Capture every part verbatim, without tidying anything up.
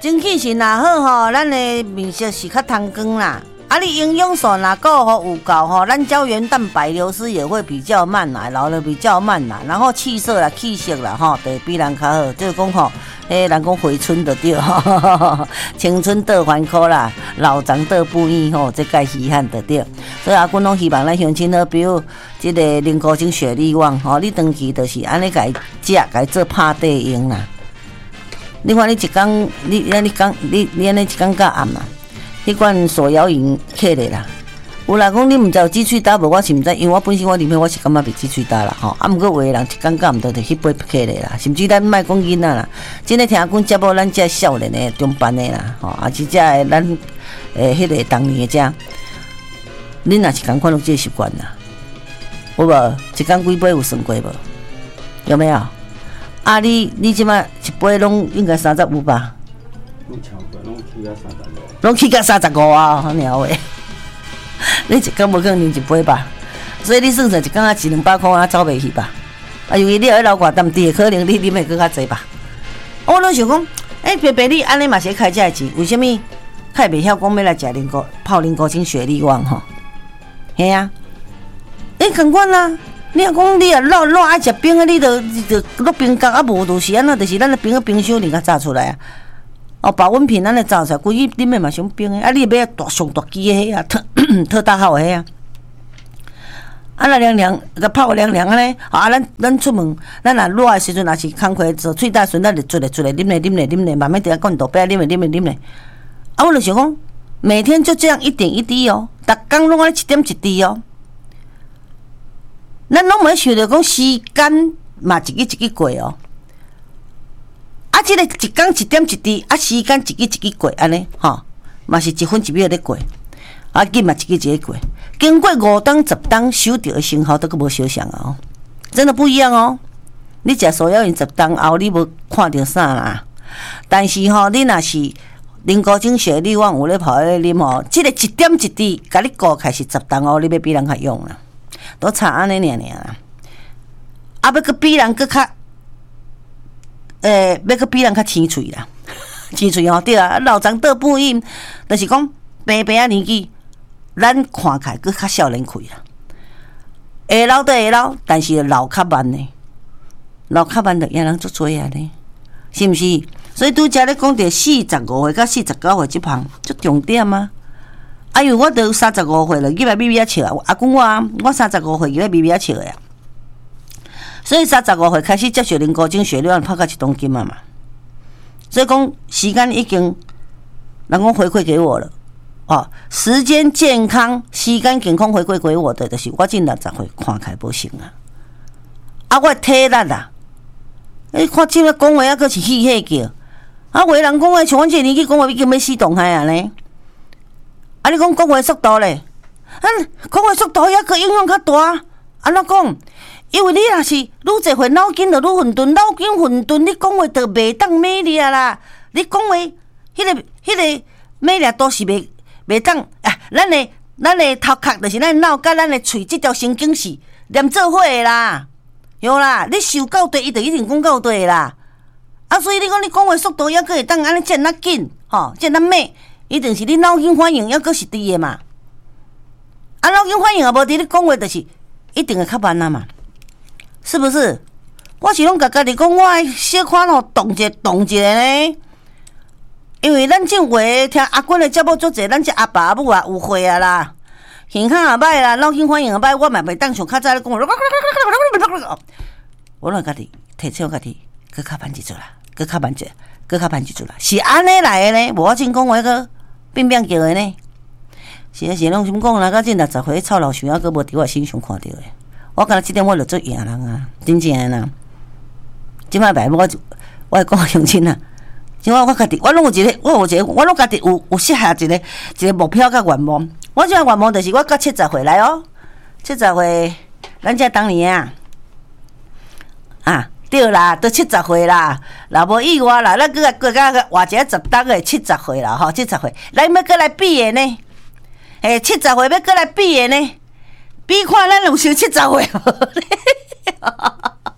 精气神若好吼，咱的面色是较通光啦。啊，你营养素若够吼有够吼，咱胶原蛋白流失也会比较慢啦，老了比较慢啦。然后气色啦、气色啦吼，都比人较好。就是讲吼，迄人讲回春就对吼，青春得还可啦，老长得不易吼，这该稀罕就对。所以阿君拢希望咱乡亲好，比如即个零高精雪力旺吼，你长期就是安尼家食，家做拍底用啦。你看你一工，你你你讲你你安尼一工到暗啦。迄款手摇饮起来啦，有人讲你毋知有鸡喙焦无？我是毋知，因为我本身我里面我是感觉袂鸡喙焦啦吼。啊，毋过有个人一感觉毋到，就迄杯起来啦。甚至咱莫讲囡仔啦，真诶听讲节目，咱这少年诶中班诶啦，吼，啊，是这诶咱诶迄个当年诶这，恁若是共款有这习惯啦，有无？一工几杯有算过无？有没有？啊，你你即摆一杯拢应该三十五吧？ 拢超过，拢起到三十五。 拢起到三十五啊！好鸟诶，你一工无可能一杯吧？所以你算算一工啊一两百块啊走袂去吧？啊，由于你喺老寡淡地，可能你啉会更较济吧？我拢想讲，诶、欸，伯伯你安尼嘛是开这钱，为什么较袂晓讲要来食零高泡零高精雪力旺吼？嘿啊，诶、欸，同款啊！你若讲你啊老老爱食冰啊，你着着落冰角啊，无就是安那，就是咱的冰啊冰箱里甲炸出来啊。哦，保温瓶咱咧炸出来，规日啉的嘛上冰的，啊，你买大上大支的迄啊，特特大号的迄啊，啊，那凉凉，甲泡凉凉安尼，啊，咱咱出门，咱若热的时阵，也是工课做喙大顺，咱就做咧做咧，啉咧啉咧啉咧，慢慢伫遐灌豆杯，啉咧啉咧啉咧，啊，我就想讲，每天就这样一点一滴哦，逐工拢安尼一点一滴哦，咱拢没想着讲时间嘛一日一日过哦。啊，即、這个一工一点一滴，啊，时间一日一日过，安尼吼，嘛是一分一秒咧过，啊，紧嘛一日一日过。经过五档十档，收到的成效都阁无相像哦，真的不一样哦。你食手摇饮十档后，你无看到啥啦？但是吼、哦，你若是零高精雪力旺有咧泡咧啉吼，即、這个一点一滴，甲你顾开始十档哦，你要比人较用啦，都差安尼尔尔啦。啊，要阁比人阁较。诶、欸，要阁比人较青翠啦，青翠吼对啊，老长得不应，就是讲平平啊年纪，咱看起来阁较少年气啦。会老都会老，但是老较慢呢，老较慢就赢人足多啊呢，是毋是？所以拄则咧讲着四十五岁到四十九岁即项足重点啊。啊，因为我都三十五岁了，入来咪咪啊笑啊，阿公我啊，我三十五岁入来咪咪啊笑的啊。所以三十五岁开始接受零高精血量拍到一公斤嘛嘛，所以讲时间已经人讲回馈给我了，哦，时间健康、时间健康回馈给我的，就是我这六十岁看起来无成啊，啊我体力啊，你看即个讲话啊，阁是气气叫，啊有的人讲话像阮这年纪讲话已经要死动海啊呢，啊你讲讲话速度咧，啊讲话速度也阁影响较大，安怎讲？因为你若是愈侪岁脑筋就愈混沌，脑筋混沌，你讲话就袂当美丽啦。你讲话，迄、那个、迄、那个美丽都是袂袂当啊。咱的、咱的头壳就是咱脑甲咱的喙这条神经是连做伙的啦，有啦。你受够对，伊就一定讲够对啦。啊，所以你讲你讲话速度还阁会当安尼渐那紧，吼，渐那慢，一定是你脑筋反应还阁是低的嘛。啊，脑筋反应也无伫，你讲话就是一定会较慢啊嘛。是不是？我是拢甲家己讲，我爱小可吼动一下动一下呢。因为咱正话听阿君的节目足济，咱这阿爸阿母啊有岁啊啦，形象也歹啦，脑筋反应也歹，我嘛袂当像较早咧讲。我让家己提醒家己，搁较慢一撮啦，搁较慢一，搁较慢一撮啦，是安尼来的呢。无我真讲话个变变叫的呢。是啊是拢什么讲啦？到这六十岁臭老熊啊，搁无伫我身上看到的。我感觉即点我就做赢人啊，真正诶啦！即摆摆我我讲乡亲啊，即我我家己我拢有一个，我有一个，我拢家己有有设下一个一个目标甲愿望。我即个愿望就是我到七十岁来哦，七十岁，咱遮当年啊，啊对啦，都七十岁啦，若无意外啦，咱搁搁甲活一个十档诶七十岁啦吼，七十岁，咱要搁来比诶呢？诶，七十岁要搁来比诶呢？比看咱有想七十岁无？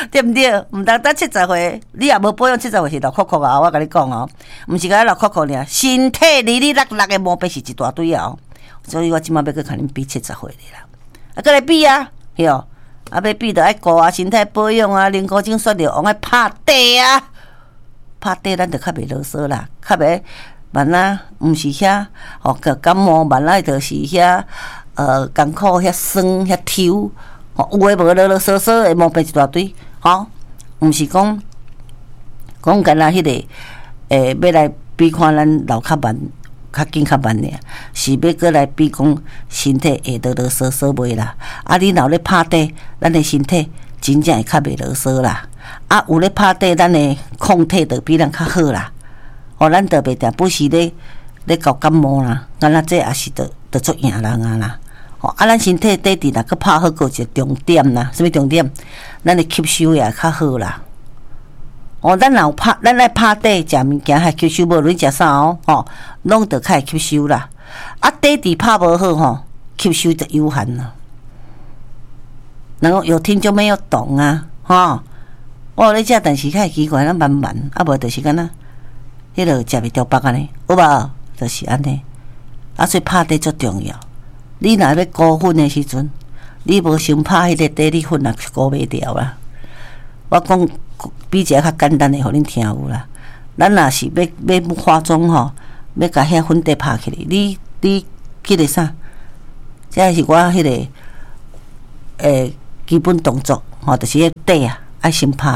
对不对？唔当等七十岁，你也无保养七十岁是老哭哭啊！我甲你讲哦，唔是甲老哭哭尔，身体哩哩落落的毛病是一大堆啊！所以我即摆要去甲恁比七十岁的啦，啊，过来比啊，哟，啊，要比就爱顾啊，身体保养啊，啉高精雪了，往爱拍地啊，拍地咱就较袂啰嗦啦，较袂万啊，毋是遐哦，个感冒万啊，就是遐呃艰苦遐酸遐抽。哦，有诶无啰啰嗦嗦诶毛病一大堆，吼，毋是讲讲干那迄个诶，要来比看咱老较慢、较紧较慢尔，是要过来比讲身体会啰啰嗦嗦袂啦。啊，你若咧拍底，咱诶身体真正会较袂啰嗦啦。啊，有咧拍底，咱诶抗体就比咱较好啦。哦，咱特别定不时咧咧搞感冒啦，咱若这也是得得做赢人啊啦。哦，啊，咱身体底底若佮拍好个一个重点啦，什么重点？咱的吸收也较好啦。哦，咱若拍，咱来拍底食物件，还吸收无论食啥哦，吼，拢着较会吸收啦。啊，底底拍无好吼，吸收就有限啦。然后有听就没有懂啊，吼。我有咧食，但是较奇怪，咱慢慢，啊无就是敢若迄落食袂着饱安尼，有无？就是安尼。啊，所以拍底足重要。你若要糊粉的时阵，你无先拍迄个底，你粉也糊袂掉啦。我讲比一个较简单的，互恁听有啦。咱若是要要化妆吼，要甲遐粉底拍起来，你你记得啥？这是我迄、那个诶、欸、基本动作吼，就是迄底啊，爱先拍。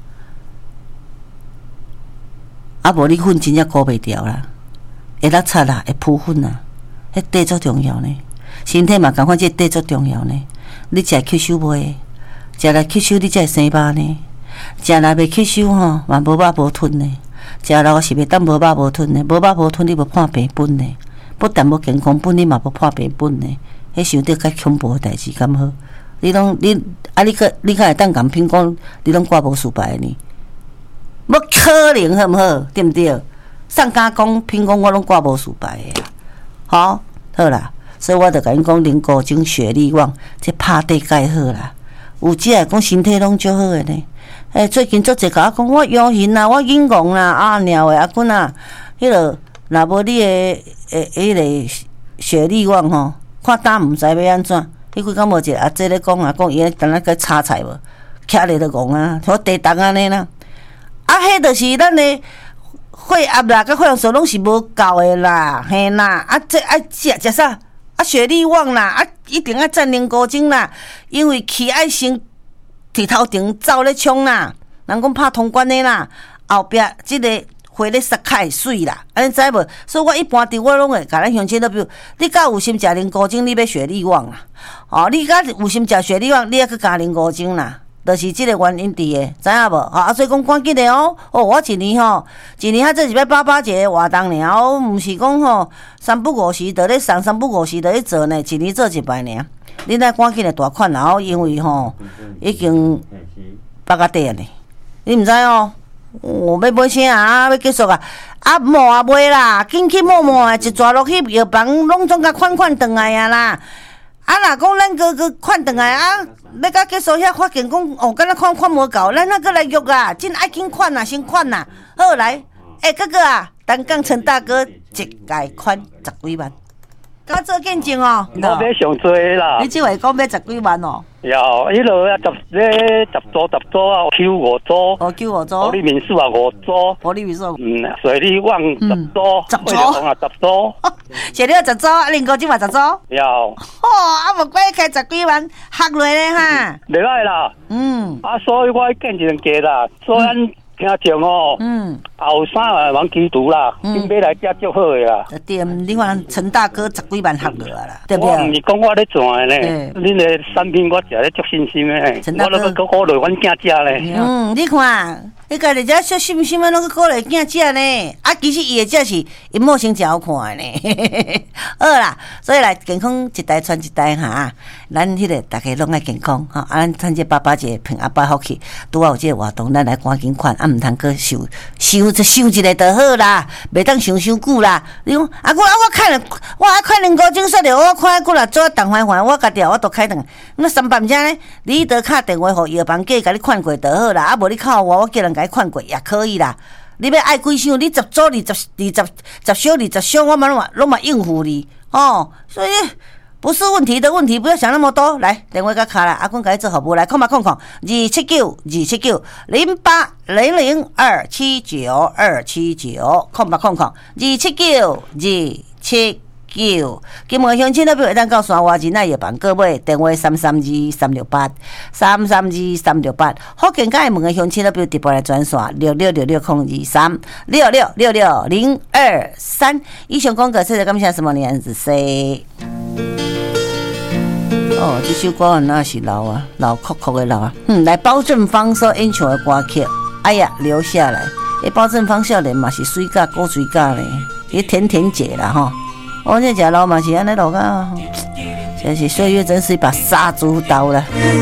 啊，无你粉真正糊袂掉啦，会落擦啦，会浮粉啦，迄底足重要呢。身体嘛，共款，这底足重要呢。你食吸收袂，食来吸收，你才会生肉呢。食来袂吸收吼，嘛无肉无吞呢。食了是袂当无肉无吞呢，无肉无吞你无破病本呢。不但无健康本，你嘛无破病本呢。迄想到较恐怖诶代志，敢好？你拢你啊，你个你较会当共苹果，你拢挂无输白呢？无可能，好毋好？对毋对？上加讲苹果，我拢挂无输白诶啦。好，好啦。所以我就甲因讲，啉高精雪力旺，这拍底介好啦。有只来讲身体拢足好诶呢。诶、欸，最近足侪甲我讲，我腰型啦，我眼戆啦，啊尿诶阿君啊，迄落若无你诶诶迄个雪力旺吼，看胆毋知要安怎。迄几工无一个阿姐咧讲啊，讲伊咧等下去炒菜无，徛咧就戆啊，像地动安尼啦。啊，迄就是咱诶血压啦，甲血氧素拢是无够诶啦，嘿啦，啊这爱食食啥？啊，雪力旺啦，啊，一定要占啉高精啦，因为气爱先伫头前走咧冲啦，人讲拍通关的啦，后壁即个血咧撒开水啦，安尼知无？所以我一般伫我拢会甲咱乡亲都比如，你甲有心食啉高精，你要雪力旺啦，哦，你甲有心食雪力旺，你还去加啉高精啦。就是即个原因伫诶，知影无？啊，所以讲赶紧诶哦，哦，我一年吼，一年还这是要八八节活动尔，哦，毋是讲吼三不五时，就咧送三不五时，就咧做呢，一年做一摆尔。你来赶紧诶大款啦，哦，因为吼已经八个底呢，你毋知哦？我要买啥啊？要结束啊？啊，摸也买啦，紧去摸摸啊，一抓落去药房拢总甲款款转来啊啦。啊，若讲咱个个款转来啊，要甲结束遐发现讲哦，敢若款款无够，咱那个来约啊，真爱紧款啊，先款啊。好来，诶、欸，哥哥啊，单讲陈大哥一届款十几万，甲做见证哦。 我买上多啦。 你即话讲买十几万哦？ 有，迄落啊十咧十组十组啊，Q 五组。 哦 ，Q 五组。 保利民宿啊五组。 保利民宿。 嗯，水利旺十组。 十组。 啊十组。 雪利十组，啊，林高金嘛十组。 有。 哦，啊无怪开十几万，合落咧哈。 袂歹啦。 嗯。 啊，所以我见一个啦，所以咱听众哦。嗯。后生啊，往基督啦，今买来遮足好诶啦。 对，你看陈大哥十几万合落啊啦，对不对？ 我毋是讲我咧赚诶呢，恁诶产品我食咧足新鲜诶，我都搁鼓励阮囝食咧。 嗯，你看伊家己遮小心心啊，拢去鼓励囝食呢。啊，其实伊的食是因某生真好看的呢。好啦，所以来健康一代传一代哈，咱迄个大家拢爱健康哈。啊，咱趁这爸爸节平阿爸福气，拄好有这个活动，咱来赶紧款，啊，毋通搁收收收一个就好啦，袂当想伤久啦。你讲啊，我啊我看了，我啊看两个钟说着，我看过来做动环环，我家己我都开灯。那三百只呢？你得敲电话给药房家，甲你看过就好啦。啊，无你靠我，我叫人甲你看过也可以啦。你要爱几箱？你十组、二十、二十、十箱、二十箱，我嘛拢嘛拢嘛应付你哦。所以不是问题的问题，不要想那么多。来，电话甲敲啦，阿公甲你做服务来，空吧空空，二七九二七九零八零零二七九二七九，空吧空空，二七九二七。九，金门乡亲那边会当到山外真爱药房购买，电话三三二三六八三三二三六八。福建港的门的乡亲那边直播来转线六六六六空二三六六六六零二三。以上广告，谢谢感谢什么年子 C。哦，这首歌那是老啊，老酷酷的老啊。嗯，来包正芳所演唱的歌曲，哎呀，留下来。诶，包正芳少年嘛是水甲古水甲咧，伊甜甜姐啦吼。我这食老嘛是安尼落个，真是岁月真是一把杀猪刀了。